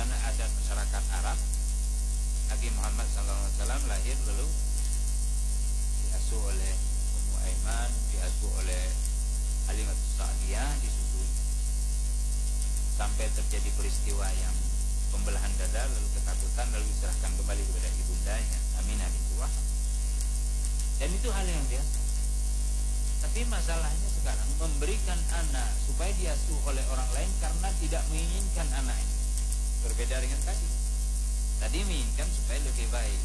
sebagaimana adat masyarakat Arab. Nabi Muhammad SAW lahir lalu diasuh oleh Ummu Aiman, diasuh oleh Halimatus Sa'diyah, disusui sampai terjadi peristiwa yang pembelahan dada, lalu ketakutan, lalu diserahkan kembali kepada ibundanya Aminah binti Wahab. Dan itu hal yang biasa. Tapi masalahnya sekarang memberikan anak supaya diasuh oleh orang lain karena tidak menginginkan anak ini. Berbeda dengan tadi. Tadi menginginkan supaya lebih baik.